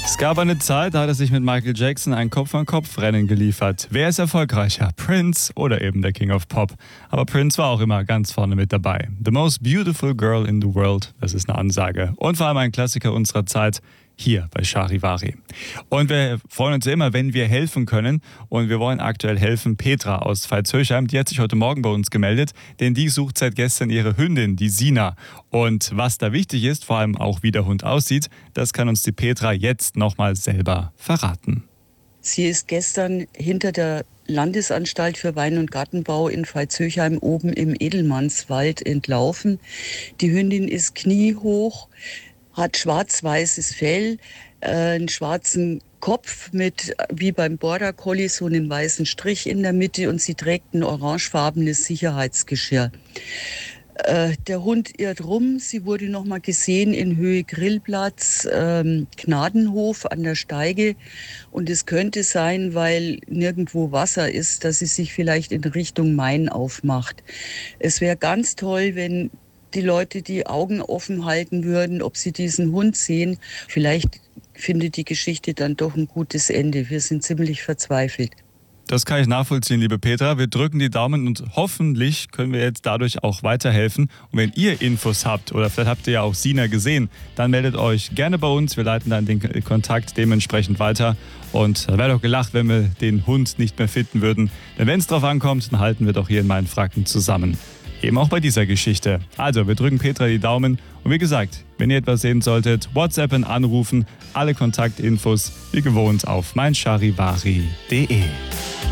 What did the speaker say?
Es gab eine Zeit, da hat er sich mit Michael Jackson ein Kopf-an-Kopf-Rennen geliefert. Wer ist erfolgreicher, Prince oder eben der King of Pop? Aber Prince war auch immer ganz vorne mit dabei. The most beautiful girl in the world, das ist eine Ansage. Und vor allem ein Klassiker unserer Zeit, hier bei Charivari. Und wir freuen uns immer, wenn wir helfen können. Und wir wollen aktuell helfen Petra aus Veitshöchheim. Die hat sich heute Morgen bei uns gemeldet, denn die sucht seit gestern ihre Hündin, die Sina. Und was da wichtig ist, vor allem auch wie der Hund aussieht, das kann uns die Petra jetzt nochmal selber verraten. Sie ist gestern hinter der Landesanstalt für Wein- und Gartenbau in Veitshöchheim oben im Edelmannswald entlaufen. Die Hündin ist kniehoch, hat schwarz-weißes Fell, einen schwarzen Kopf mit, wie beim Border Collie, so einen weißen Strich in der Mitte und sie trägt ein orangefarbenes Sicherheitsgeschirr. Der Hund irrt rum, sie wurde nochmal gesehen in Höhe Grillplatz, Gnadenhof an der Steige und es könnte sein, weil nirgendwo Wasser ist, dass sie sich vielleicht in Richtung Main aufmacht. Es wäre ganz toll, wenn die Leute die Augen offen halten würden, ob sie diesen Hund sehen. Vielleicht findet die Geschichte dann doch ein gutes Ende. Wir sind ziemlich verzweifelt. Das kann ich nachvollziehen, liebe Petra. Wir drücken die Daumen und hoffentlich können wir jetzt dadurch auch weiterhelfen. Und wenn ihr Infos habt oder vielleicht habt ihr ja auch Sina gesehen, dann meldet euch gerne bei uns. Wir leiten dann den Kontakt dementsprechend weiter. Und da wäre doch gelacht, wenn wir den Hund nicht mehr finden würden. Denn wenn es drauf ankommt, dann halten wir doch hier in meinen Franken zusammen. Eben auch bei dieser Geschichte. Also, wir drücken Petra die Daumen. Und wie gesagt, wenn ihr etwas sehen solltet, WhatsAppen, anrufen, alle Kontaktinfos wie gewohnt auf meincharivari.de.